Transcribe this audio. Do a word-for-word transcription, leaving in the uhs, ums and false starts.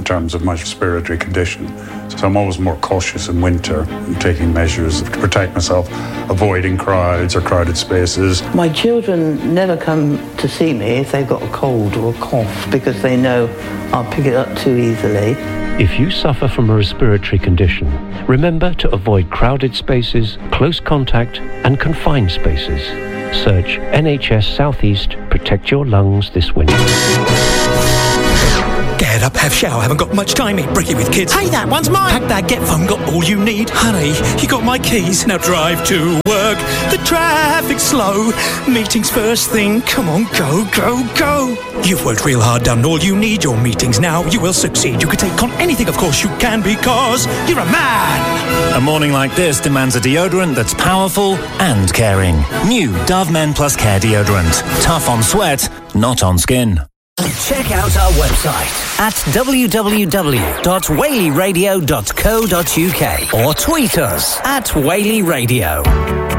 in terms of my respiratory condition. So I'm always more cautious in winter, taking measures to protect myself, avoiding crowds or crowded spaces. My children never come to see me if they've got a cold or a cough because they know I'll pick it up too easily. If you suffer from a respiratory condition, remember to avoid crowded spaces, close contact and confined spaces. Search N H S South East Protect Your Lungs this winter. Get up, have shower, haven't got much time, eat brekkie with kids. Hey, that one's mine! Pack bag, get phone, got all you need. Honey, you got my keys, now drive to work. The traffic's slow, meeting's first thing, come on, go, go, go. You've worked real hard, done all you need, your meetings now, you will succeed. You can take on anything, of course you can, because you're a man. A morning like this demands a deodorant that's powerful and caring. New Dove Men Plus Care Deodorant. Tough on sweat, not on skin. Check out our website at w w w dot whaley radio dot co dot u k or tweet us at Whaley Radio.